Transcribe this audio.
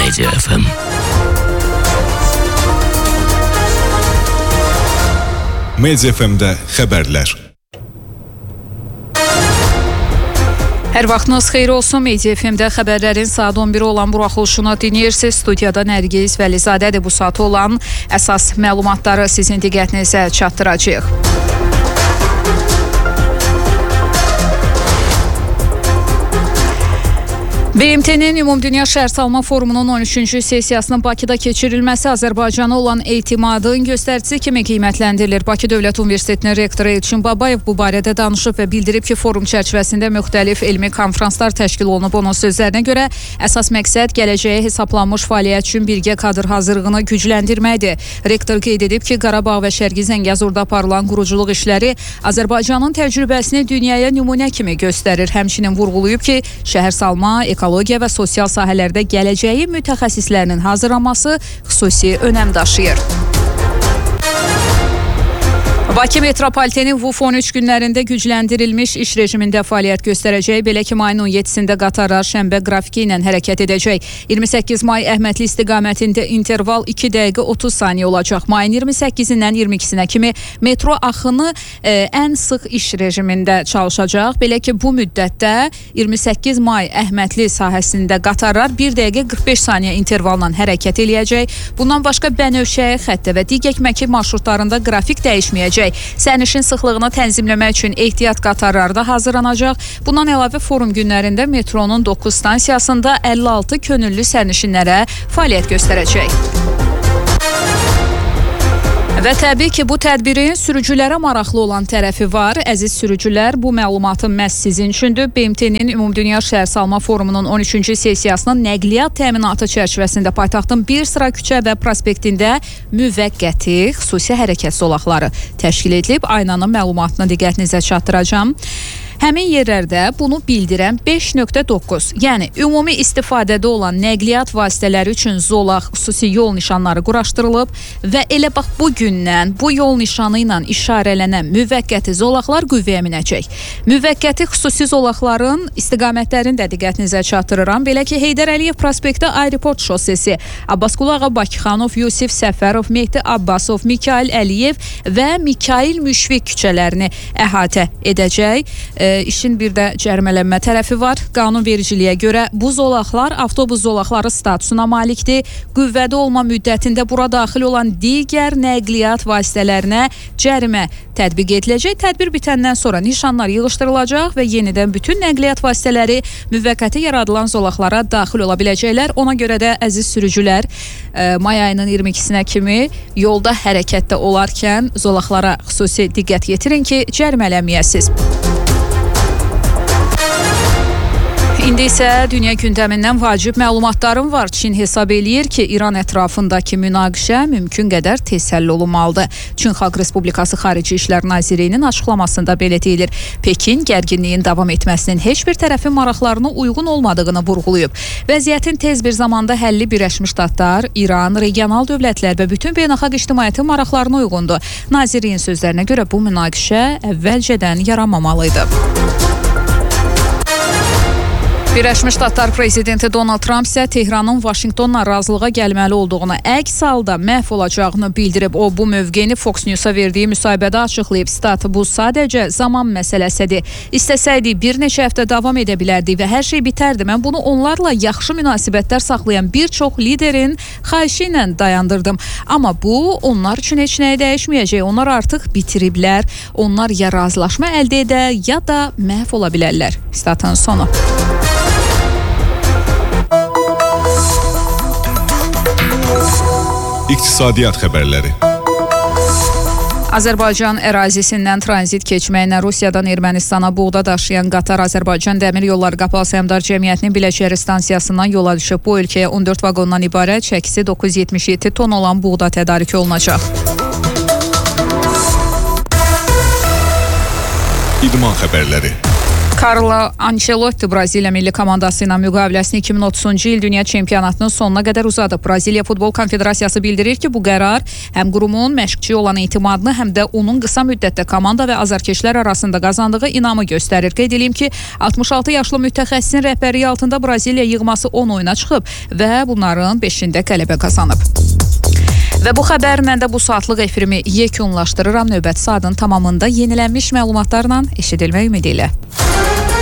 Media FM. Media FM-də xəbərlər. Hər vaxtınız xeyir olsun. Media FM-də xəbərlərin saat 11 olan buraxılışını dinləyirsiniz. Studiyada Nərgiz Vəlizadədir. Bu saat olan əsas məlumatları sizin diqqətinizə çatdıracağıq. BMT-nin Ümumdünya Şəhərsalma Forumunun 13-cü sessiyasının Bakıda keçirilməsi Azərbaycana olan etimadın göstəricisi kimi qiymətləndirilir. Bakı Dövlət Universitetinin rektoru Elçin Babayev bu barədə danışıb və bildirib ki, forum çərçivəsində müxtəlif elmi konfranslar təşkil olunub. Onun sözlərinə görə əsas məqsəd gələcəyə hesablanmış fəaliyyət üçün birgə kadr hazırlığını gücləndirməkdir. Rektor qeyd edib ki, Qarabağ və Şərqi Zəngəzurda aparılan quruculuq işləri Azərbaycanın təcrübəsini dünyaya nümunə kimi göstərir. Həmçinin vurğulayıb ki, şəhərsalma, ekologiya və sosial sahələrdə gələcəyi mütəxəssislərinin hazırlanması xüsusi önəm daşıyır. Bakı metropoliteni VUF-13 günlərində gücləndirilmiş iş rejimində fəaliyyət göstərəcək. Belə ki, mayın 17-sində qatarlar şənbə qrafiki ilə hərəkət edəcək. 28 may Əhmədli istiqamətində interval 2 dəqiqə 30 saniyə olacaq. Mayın 28-dən 22-sinə kimi metro axını ən sıx iş rejimində çalışacaq. Belə ki, bu müddətdə 28 may Əhmədli sahəsində qatarlar 1 dəqiqə 45 saniyə intervalla hərəkət eləyəcək. Bundan başqa Bənövşəyi xəttə və digər Məki marşrutlarında qrafik dəyişməyəcək. Sərnişin sıxlığını tənzimləmək üçün ehtiyat qatarları da hazırlanacaq. Bundan əlavə forum günlərində metronun 9 stansiyasında 56 könüllü sərnişinlərə fəaliyyət göstərəcək. Və təbii ki, bu tədbirin sürücülərə maraqlı olan tərəfi var. Əziz sürücülər, bu məlumatın məhz sizin üçündür. BMT-nin Ümumdünya Şəhərsalma Forumunun 13-cü sessiyasının nəqliyyat təminatı çərçivəsində paytaxtın bir sıra küçə və prospektində müvəqqəti xüsusi hərəkət zolaqları təşkil edilib. Aynanın məlumatını diqqətinizə çatdıracağım. Həmin yerlərdə bunu bildirən 5.9, yəni ümumi istifadədə olan nəqliyyat vasitələri üçün zolaq, xüsusi yol nişanları quraşdırılıb və elə bax bu gündən bu yol nişanı ilə işarələnən müvəqqəti zolaqlar qüvvəyə minəcək. Müvəqqəti xüsusi zolaqların istiqamətlərini də diqqətinizə çatdırıram. Belə ki, Heydər Əliyev prospekti Aeroport şosesi, Abbasqulu Ağa Bakıxanov, Yusif Səfərov, Mehdi Abbasov, Mikail Əliyev və Mikail Müşfiq küçələrini əhatə edəcək. İşin bir də cərimələnmə tərəfi var. Qanunvericiliyə görə bu zolaqlar avtobus zolaqları statusuna malikdir. Qüvvədə olma müddətində bura daxil olan digər nəqliyyat vasitələrinə cərimə tətbiq ediləcək. Tədbir bitəndən sonra nişanlar yığışdırılacaq və yenidən bütün nəqliyyat vasitələri müvəqqəti yaradılan zolaqlara daxil ola biləcəklər. Ona görə də əziz sürücülər, may ayının 22-sinə kimi yolda hərəkətdə olarkən zolaqlara xüsusi diqqət yetirin ki, cərimələnməyəsiz. İndi isə dünya gündəmindən vacib məlumatlarım var. Çin hesab eləyir ki, İran ətrafındakı münaqişə mümkün qədər tez həll olunmalıdır. Çin Xalq Respublikası Xarici İşlər Nazirliyinin açıqlamasında belə deyilir. Pekin gərginliyin davam etməsinin heç bir tərəfin maraqlarına uyğun olmadığını vurğulayıb. Vəziyyətin tez bir zamanda həlli Birləşmiş Ştatlar, İran, regional dövlətlər və bütün beynəlxalq ictimaiyyətin maraqlarına uyğundur. Nazirliyin sözlərinə görə bu münaqişə əvvəlcədən yaranmamalıydı. Birləşmiş Ştatlar prezidenti Donald Trump isə Tehranın Vaşinqtonla razılığa gəlməli olduğunu, əks halda məhv olacağını bildirib. O, bu mövqeyini Fox News-a verdiyi müsahibədə açıqlayıb. Stat, bu sadəcə zaman məsələsidir. İstəsəydik bir neçə həftə davam edə bilərdik və hər şey bitərdi. Mən bunu onlarla yaxşı münasibətlər saxlayan bir çox liderin xahişi ilə dayandırdım. Amma bu, onlar üçün heç nəyi dəyişməyəcək. Onlar artıq bitiriblər. Onlar ya razılaşma əldə edə, ya da məhv ola bilərlər. Statın sonu. İqtisadiyyat xəbərləri. Azərbaycan ərazisindən tranzit keçməklə Rusiyadan Ermənistana buğda daşıyan qatar Azərbaycan Dəmir Yolları Qapalı Səhmdar Cəmiyyətinin Biləçəri stansiyasından yola düşüb. Bu ölkəyə 14 vaqondan ibarət çəkisi 977 ton olan buğda tədarük olunacaq. İdman xəbərləri. Carlo Ancelotti Braziliya milli komandası ilə müqaviləsini 2030-cu il dünya çempionatının sonuna qədər uzadıb. Braziliya Futbol Konfederasiyası bildirir ki, bu qərar həm qurumun məşqçiyə olan etimadını, həm də onun qısa müddətdə komanda və azarkeşlər arasında qazandığı inamı göstərir. Qeyd edeyim ki, 66 yaşlı mütəxəssisin rəhbərliyi altında Braziliya yığması 10 oyuna çıxıb və bunların 5-də qələbə qazanıb. Və bu xəbərlə də bu saatlıq efirimi yekunlaşdırıram. Növbəti saatın tamamında yenilənmiş məlumatlarla eşidilmək ümidi ilə.